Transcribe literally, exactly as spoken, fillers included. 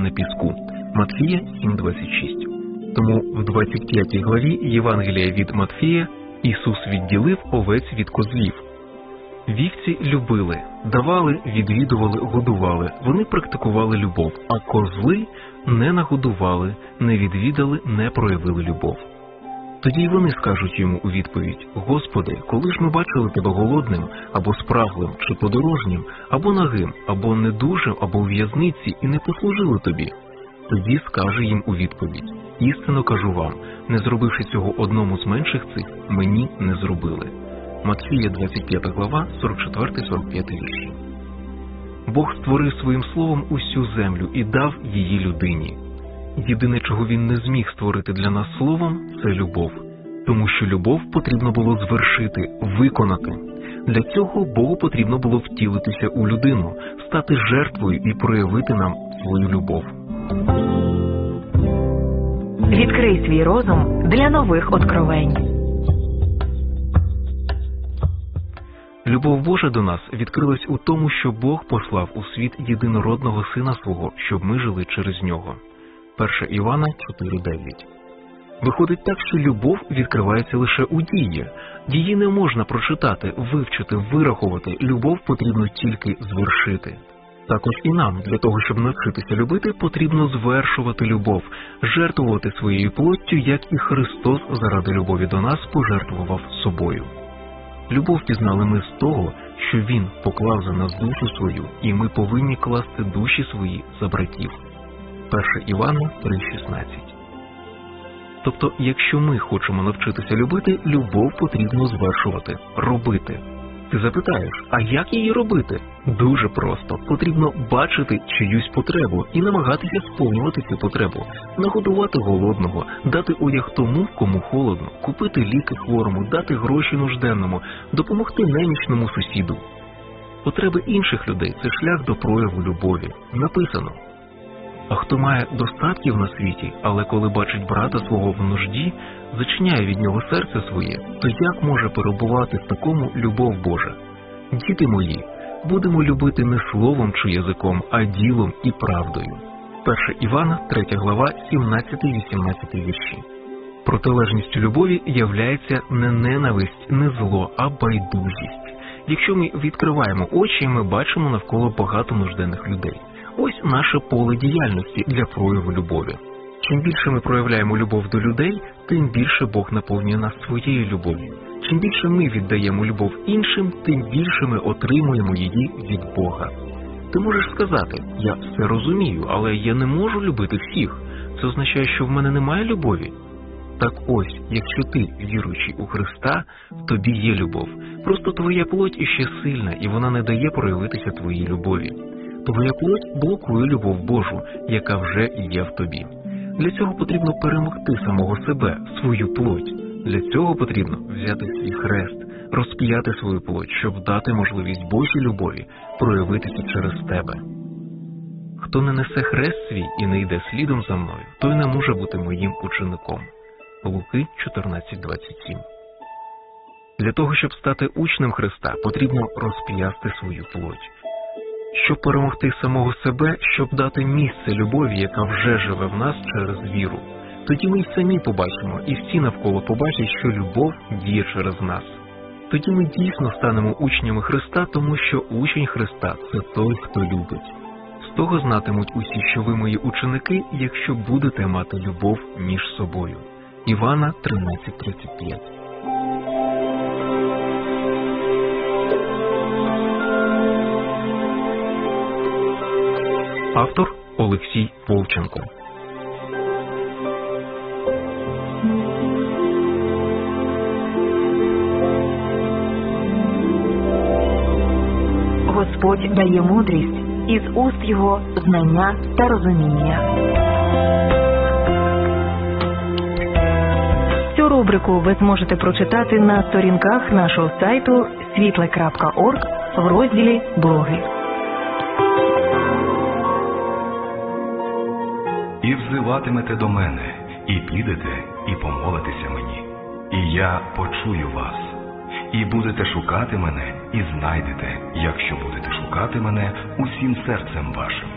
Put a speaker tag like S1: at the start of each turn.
S1: на піску. Матфія сім двадцять шість. Тому в двадцять п'ятій главі Євангелія від Матфія Ісус відділив овець від козлів. Вівці любили, давали, відвідували, годували. Вони практикували любов, а козли не нагодували, не відвідали, не проявили любов. Тоді й вони скажуть йому у відповідь: «Господи, коли ж ми бачили тебе голодним, або спраглим, чи подорожнім, або нагим, або недужим, або в в'язниці, і не послужили тобі?» Тоді скаже їм у відповідь: «Істинно кажу вам, не зробивши цього одному з менших цих, мені не зробили». Матфія двадцять п'ята глава, сорок четвертий сорок п'ятий вірші. Бог створив своїм словом усю землю і дав її людині. Єдине, чого він не зміг створити для нас словом, це любов. Тому що любов потрібно було звершити, виконати. Для цього Богу потрібно було втілитися у людину, стати жертвою і проявити нам свою любов.
S2: Відкрий свій розум для нових откровень.
S1: Любов Божа до нас відкрилась у тому, що Бог послав у світ єдинородного Сина Свого, щоб ми жили через Нього. перше Івана чотири дев'ять. Виходить так, що любов відкривається лише у дії. Її не можна прочитати, вивчити, вирахувати. Любов потрібно тільки звершити. Також і нам, для того, щоб навчитися любити, потрібно звершувати любов, жертвувати своєю плоттю, як і Христос заради любові до нас пожертвував собою. Любов пізнали ми з того, що Він поклав за нас душу свою, і ми повинні класти душі свої за братів. перше Івана три шістнадцять. Тобто, якщо ми хочемо навчитися любити, любов потрібно звершувати, робити. Ти запитаєш, а як її робити? Дуже просто. Потрібно бачити чиюсь потребу і намагатися сповнювати цю потребу. Нагодувати голодного, дати одяг тому, кому холодно, купити ліки хворому, дати гроші нужденному, допомогти немічному сусіду. Потреби інших людей – це шлях до прояву любові. Написано: «А хто має достатків на світі, але коли бачить брата свого в нужді, зачиняє від нього серце своє, то як може перебувати в такому любов Божа? Діти мої, будемо любити не словом чи язиком, а ділом і правдою». перше Івана, третя глава, сімнадцятий-вісімнадцятий вірші. Протилежністю любові являється не ненависть, не зло, а байдужість. Якщо ми відкриваємо очі, ми бачимо навколо багато нужденних людей. Ось наше поле діяльності для прояву любові. Чим більше ми проявляємо любов до людей, тим більше Бог наповнює нас своєю любов'ю. Чим більше ми віддаємо любов іншим, тим більше ми отримуємо її від Бога. Ти можеш сказати: «Я все розумію, але я не можу любити всіх. Це означає, що в мене немає любові». Так ось, якщо ти, віруючий у Христа, в тобі є любов. Просто твоя плоть іще сильна, і вона не дає проявитися твоїй любові. Твоя плоть блокує любов Божу, яка вже є в тобі. Для цього потрібно перемогти самого себе, свою плоть. Для цього потрібно взяти свій хрест, розп'яти свою плоть, щоб дати можливість Божій любові проявитися через тебе. Хто не несе хрест свій і не йде слідом за мною, той не може бути моїм учеником. Луки чотирнадцять двадцять сім. Для того, щоб стати учнем Христа, потрібно розп'ясти свою плоть. Щоб перемогти самого себе, щоб дати місце любові, яка вже живе в нас через віру. Тоді ми й самі побачимо, і всі навколо побачать, що любов діє через нас. Тоді ми дійсно станемо учнями Христа, тому що учень Христа – це той, хто любить. З того знатимуть усі, що ви мої ученики, якщо будете мати любов між собою. Івана тринадцять тридцять п'ять. Автор Олексій Вовченко.
S2: Господь дає мудрість, із уст його знання та розуміння. Цю рубрику ви зможете прочитати на сторінках нашого сайту світле крапка орг в розділі «Блоги».
S3: І взиватимете до мене, і підете, і помолитеся мені, і я почую вас. І будете шукати мене, і знайдете, якщо будете шукати мене усім серцем вашим.